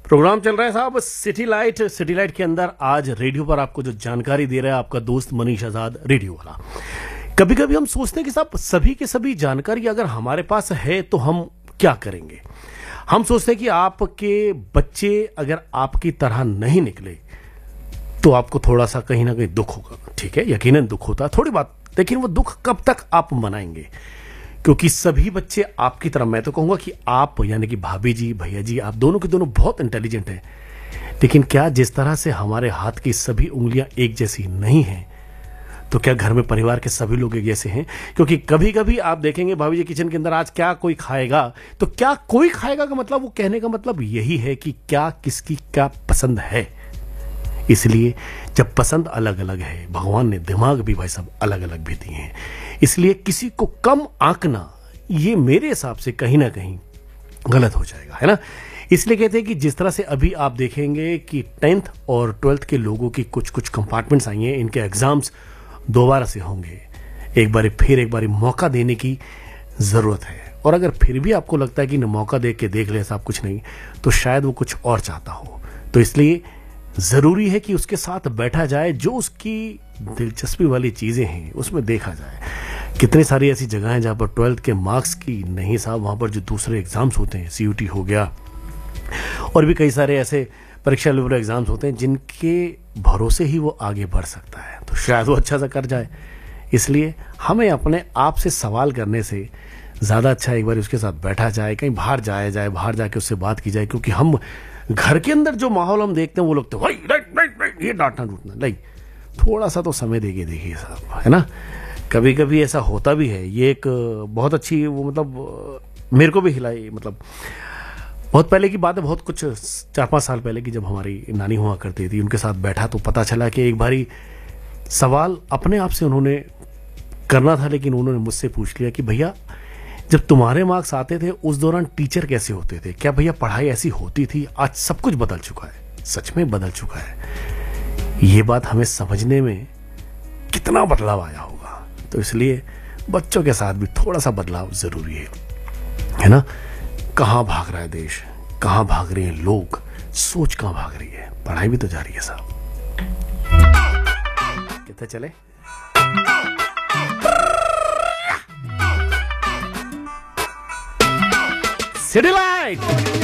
Programme चल रहा है साहब सिटी लाइट। सिटी लाइट के अंदर आज रेडियो पर आपको जो जानकारी दे रहा है आपका दोस्त मनीष आजाद रेडियो वाला। कभी कभी हम सोचते हैं कि साहब सभी की सभी जानकारी अगर हमारे पास है तो हम क्या करेंगे। हम सोचते हैं कि आपके बच्चे अगर आपकी तरह नहीं निकले तो आपको थोड़ा सा कहीं ना कहीं दुख होगा। ठीक है, यकीनन दुख होता है थोड़ी बात, लेकिन वो दुख कब तक आप मनाएंगे, क्योंकि सभी बच्चे आपकी तरह, मैं तो कहूंगा कि आप यानी कि भाभी जी भैया जी आप दोनों के दोनों बहुत इंटेलिजेंट हैं, लेकिन क्या जिस तरह से हमारे हाथ की सभी उंगलियां एक जैसी नहीं हैं तो क्या घर में परिवार के सभी लोग एक जैसे हैं। क्योंकि कभी कभी आप देखेंगे भाभी जी किचन के अंदर आज क्या कोई खाएगा, तो क्या कोई खाएगा का मतलब, वो कहने का मतलब यही है कि क्या किसकी क्या पसंद है। इसलिए जब पसंद अलग अलग है, भगवान ने दिमाग भी भाई साहब अलग अलग भी दिए हैं, इसलिए किसी को कम आंकना ये मेरे हिसाब से कहीं ना कहीं गलत हो जाएगा, है ना। इसलिए कहते हैं कि जिस तरह से अभी आप देखेंगे कि 10th और 12th के लोगों की कुछ कुछ कंपार्टमेंट्स आई हैं, इनके एग्जाम्स दोबारा से होंगे। एक बारी मौका देने की जरूरत है, और अगर फिर भी आपको लगता है कि मौका दे के देख ले साहब कुछ नहीं, तो शायद वो कुछ और चाहता हो। तो इसलिए जरूरी है कि उसके साथ बैठा जाए, जो उसकी दिलचस्पी वाली चीजें हैं उसमें देखा जाए। कितनी सारी ऐसी जगह हैं जहां पर 12th के मार्क्स की नहीं साहब, वहां पर जो दूसरे एग्जाम्स होते हैं, CUT हो गया और भी कई सारे ऐसे परीक्षा लेवल एग्जाम्स होते हैं जिनके भरोसे ही वो आगे बढ़ सकता है, तो शायद वो अच्छा सा कर जाए। इसलिए हमें अपने आप से सवाल करने से ज्यादा अच्छा एक बार उसके साथ बैठा जाए, कहीं बाहर जाया जाए, बाहर जाके उससे बात की जाए। क्योंकि हम घर के अंदर जो माहौल हम देखते हैं वो लोग तो भाई राइट ये डांटना टूटना नहीं, थोड़ा सा तो समय देखिए साहब, है ना। कभी कभी ऐसा होता भी है। ये एक बहुत अच्छी वो मतलब मेरे को भी हिलाई, मतलब बहुत पहले की बात है, बहुत कुछ 4-5 साल पहले की, जब हमारी नानी हुआ करती थी, उनके साथ बैठा तो पता चला कि एक बारी सवाल अपने आप से उन्होंने करना था, लेकिन उन्होंने मुझसे पूछ लिया कि भैया जब तुम्हारे मार्क्स आते थे उस दौरान टीचर कैसे होते थे, क्या भैया पढ़ाई ऐसी होती थी। आज सब कुछ बदल चुका है, सच में बदल चुका है। ये बात हमें समझने में कितना बदलाव आया होगा, तो इसलिए बच्चों के साथ भी थोड़ा सा बदलाव जरूरी है ना। कहां भाग रहा है देश, कहां भाग रहे हैं लोग, सोच कहां भाग रही है, पढ़ाई भी तो जा रही है साहब। कितने चले सिटी लाइट।